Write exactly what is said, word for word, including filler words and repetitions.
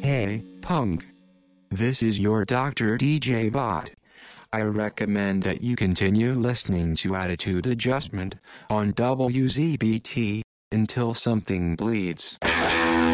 Hey, punk. This is your doctor D J Bot. I recommend that you continue listening to Attitude Adjustment on W Z B T until something bleeds.